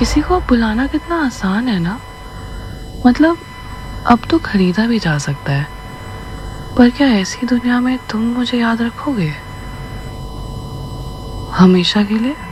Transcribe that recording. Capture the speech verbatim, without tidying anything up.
किसी को बुलाना कितना आसान है ना। मतलब अब तो खरीदा भी जा सकता है, पर क्या ऐसी दुनिया में तुम मुझे याद रखोगे हमेशा के लिए?